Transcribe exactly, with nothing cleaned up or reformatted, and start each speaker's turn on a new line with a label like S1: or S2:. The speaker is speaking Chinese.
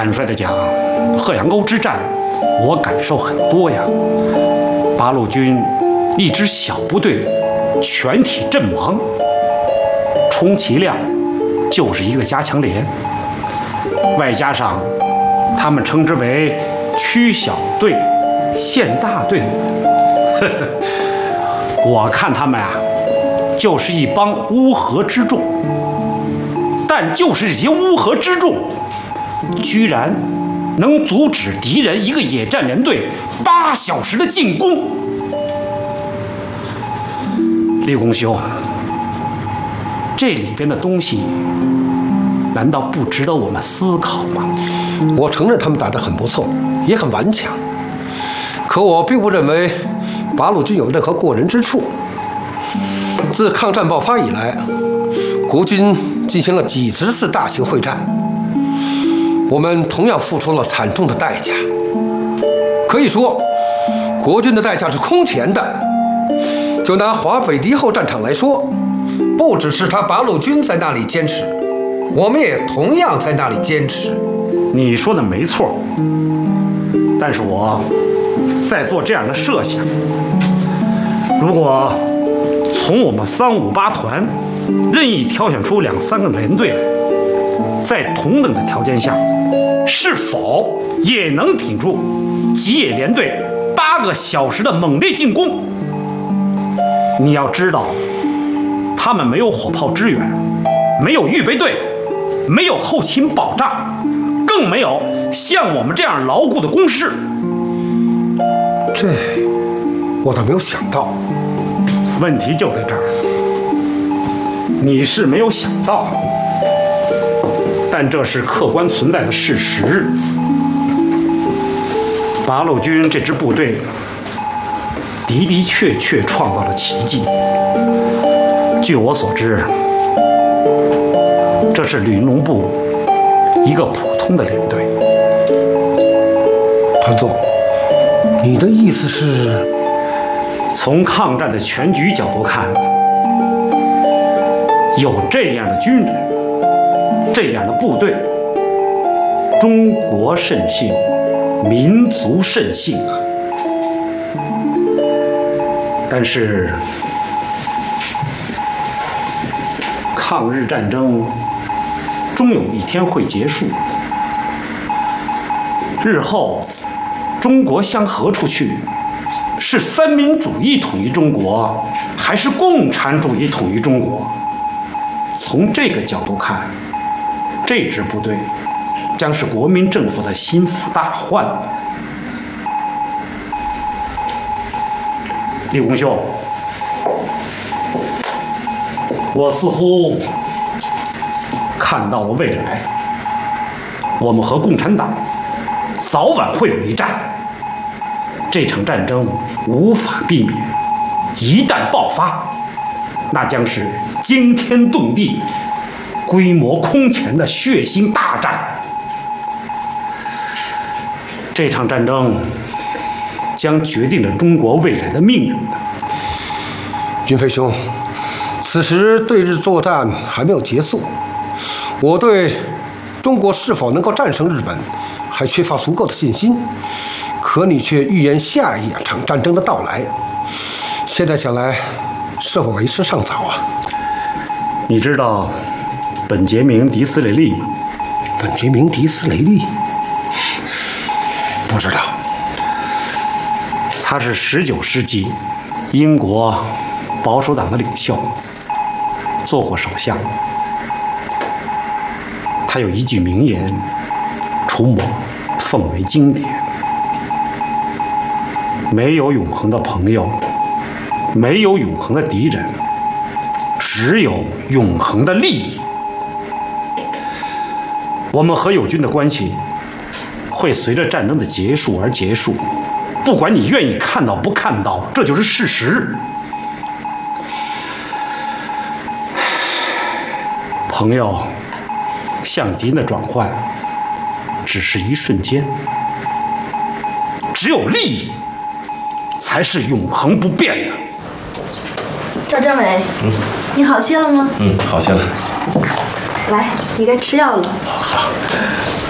S1: 坦率地讲，鹤阳沟之战，我感受很多呀。八路军一支小部队全体阵亡，充其量就是一个加强连，外加上他们称之为驱小队、陷大队的人，我看他们啊，就是一帮乌合之众。但就是这些乌合之众，居然能阻止敌人一个野战连队八小时的进攻。立功兄，这里边的东西难道不值得我们思考吗？
S2: 我承认他们打得很不错，也很顽强，可我并不认为八路军有任何过人之处。自抗战爆发以来，国军进行了几十次大型会战，我们同样付出了惨重的代价。可以说，国军的代价是空前的。就拿华北敌后战场来说，不只是他八路军在那里坚持，我们也同样在那里坚持。
S1: 你说的没错，但是我在做这样的设想：如果从我们三五八团任意挑选出两三个连队来，在同等的条件下，是否也能顶住吉野连队八个小时的猛烈进攻？你要知道，他们没有火炮支援，没有预备队，没有后勤保障，更没有像我们这样牢固的工事。
S2: 这我倒没有想到。
S1: 问题就在这儿，你是没有想到，但这是客观存在的事实。八路军这支部队的的确确创造了奇迹。据我所知，这是旅农部一个普通的连队。
S2: 团座，你的意思是？
S1: 从抗战的全局角度看，有这样的军人，这样的部队，中国甚幸，民族甚幸啊！但是，抗日战争终有一天会结束，日后中国向何处去？是三民主义统一中国，还是共产主义统一中国？从这个角度看，这支部队将是国民政府的心腹大患。立功兄，我似乎看到了未来，我们和共产党早晚会有一战。这场战争无法避免，一旦爆发，那将是惊天动地、规模空前的血腥大战。这场战争将决定了中国未来的命运。
S2: 云飞兄，此时对日作战还没有结束，我对中国是否能够战胜日本还缺乏足够的信心。可你却预言下一场战争的到来，现在想来，是否为时尚早啊？
S1: 你知道本杰明·迪斯雷利吗？
S2: 本杰明·迪斯雷利？不知道。
S1: 他是十九世纪英国保守党的领袖，做过首相。他有一句名言，楚某奉为经典。没有永恒的朋友，没有永恒的敌人，只有永恒的利益。我们和友军的关系会随着战争的结束而结束，不管你愿意看到不看到，这就是事实。朋友向敌人的转换只是一瞬间，只有利益才是永恒不变的。
S3: 赵政委，
S4: 嗯，
S3: 你好些了吗？
S4: 嗯，好些了。
S3: 来，你该吃药了。
S4: 好。